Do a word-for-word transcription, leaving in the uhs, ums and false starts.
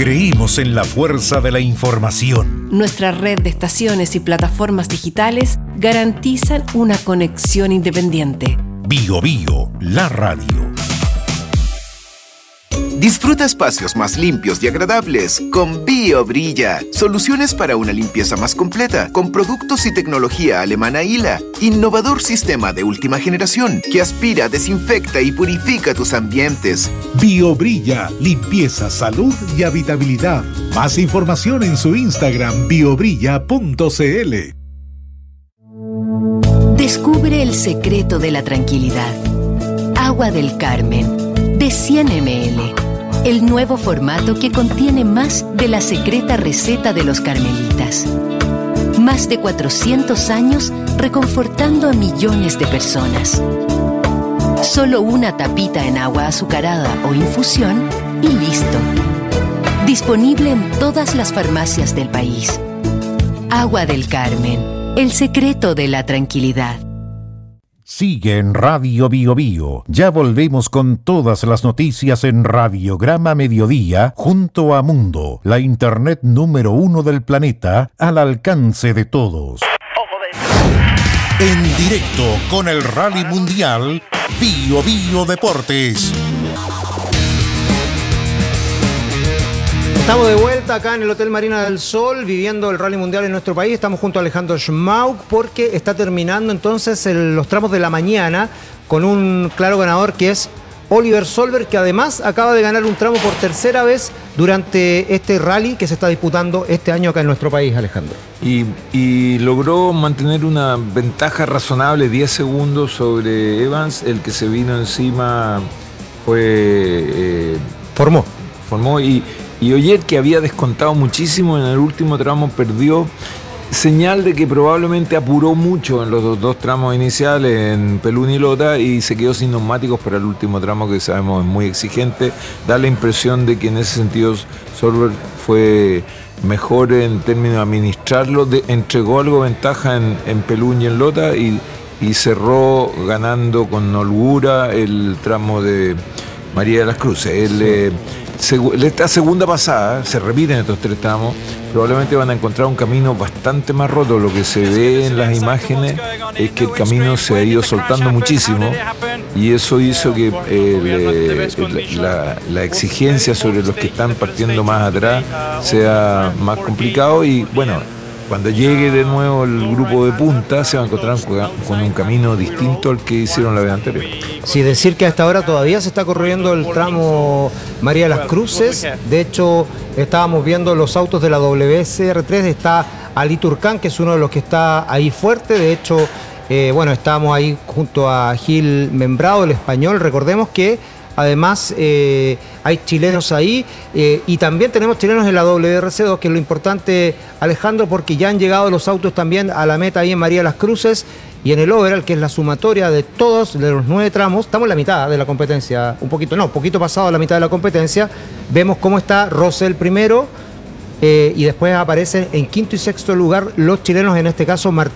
Creímos en la fuerza de la información. Nuestra red de estaciones y plataformas digitales garantizan una conexión independiente. Bio Bio, la radio. Disfruta espacios más limpios y agradables con BioBrilla. Soluciones para una limpieza más completa con productos y tecnología alemana I L A. Innovador sistema de última generación que aspira, desinfecta y purifica tus ambientes. BioBrilla, limpieza, salud y habitabilidad. Más información en su Instagram biobrilla punto cl. Descubre el secreto de la tranquilidad. Agua del Carmen, de cien mililitros. El nuevo formato que contiene más de la secreta receta de los carmelitas. Más de cuatrocientos años reconfortando a millones de personas. Solo una tapita en agua azucarada o infusión y listo. Disponible en todas las farmacias del país. Agua del Carmen, el secreto de la tranquilidad. Sigue en Radio Bio Bio. Ya volvemos con todas las noticias en Radiograma Mediodía junto a Mundo, la internet número uno del planeta, al alcance de todos. En directo con el Rally Mundial, Bio Bio Deportes. Estamos de vuelta acá en el Hotel Marina del Sol, viviendo el Rally Mundial en nuestro país. Estamos junto a Alejandro Schmauk porque está terminando entonces el, los tramos de la mañana con un claro ganador que es Oliver Solberg, que además acaba de ganar un tramo por tercera vez durante este rally que se está disputando este año acá en nuestro país, Alejandro. Y, y logró mantener una ventaja razonable, diez segundos sobre Evans. El que se vino encima fue... Eh, formó. Formó y... Y Oyer, que había descontado muchísimo en el último tramo, perdió, señal de que probablemente apuró mucho en los dos, dos tramos iniciales, en Pelún y Lota, y se quedó sin neumáticos para el último tramo, que sabemos es muy exigente. Da la impresión de que en ese sentido Solberg fue mejor en términos de administrarlo, de, entregó algo de ventaja en, en Pelún y en Lota, y, y cerró ganando con holgura el tramo de María de las Cruces. Él, sí. eh, Esta segunda pasada, se repiten estos tres tramos, probablemente van a encontrar un camino bastante más roto. Lo que se ve en las imágenes es que el camino se ha ido soltando muchísimo y eso hizo que eh, le, la, la exigencia sobre los que están partiendo más atrás sea más complicado. Y bueno, cuando llegue de nuevo el grupo de punta se va a encontrar con un camino distinto al que hicieron la vez anterior. Sí, decir que hasta ahora todavía se está corriendo el tramo María de las Cruces. De hecho, estábamos viendo los autos de la W S R tres. Está Ali Turcán, que es uno de los que está ahí fuerte. De hecho, eh, bueno, estábamos ahí junto a Gil Membrado, el español. Recordemos que además eh, hay chilenos ahí eh, y también tenemos chilenos en la W R C dos, que es lo importante, Alejandro, porque ya han llegado los autos también a la meta ahí en María de las Cruces. Y en el overall, que es la sumatoria de todos, de los nueve tramos, estamos en la mitad de la competencia, un poquito, no, poquito pasado a la mitad de la competencia. Vemos cómo está Rosell primero, eh, y después aparecen en quinto y sexto lugar los chilenos, en este caso Martín